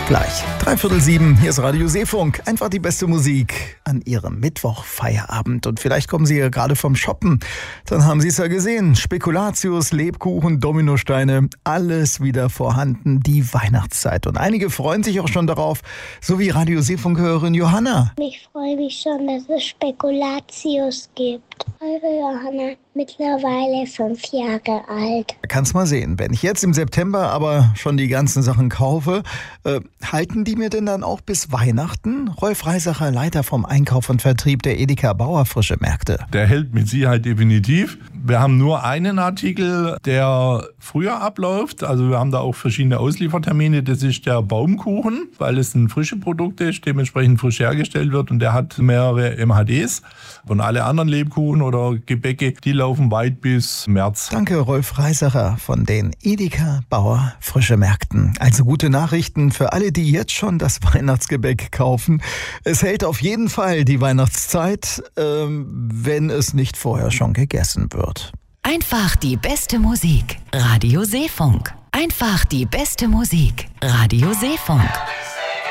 Gleich 6:45, hier ist Radio Seefunk. Einfach die beste Musik an Ihrem Mittwochfeierabend. Und vielleicht kommen Sie ja gerade vom Shoppen. Dann haben Sie es ja gesehen. Spekulatius, Lebkuchen, Dominosteine, alles wieder vorhanden. Die Weihnachtszeit. Und einige freuen sich auch schon darauf, so wie Radio Seefunk-Hörerin Johanna. Ich freue mich schon, dass es Spekulatius gibt. Eure Johanna, mittlerweile 5 Jahre alt. Kannst mal sehen, wenn ich jetzt im September aber schon die ganzen Sachen kaufe, halten die mir denn dann auch bis Weihnachten? Rolf Reisacher, Leiter vom Einkauf und Vertrieb der Edeka Bauer Frische Märkte. Der hält mit Sicherheit definitiv. Wir haben nur einen Artikel, der früher abläuft. Also wir haben da auch verschiedene Ausliefertermine. Das ist der Baumkuchen, weil es ein frisches Produkt ist, dementsprechend frisch hergestellt wird. Und der hat mehrere MHDs. Und alle anderen Lebkuchen oder Gebäcke, die laufen weit bis März. Danke, Rolf Reisacher von den Edeka Bauer Frische Märkten. Also gute Nachrichten für alle, die jetzt schon das Weihnachtsgebäck kaufen. Es hält auf jeden Fall die Weihnachtszeit, wenn es nicht vorher schon gegessen wird. Einfach die beste Musik. Radio Seefunk. Einfach die beste Musik. Radio Seefunk.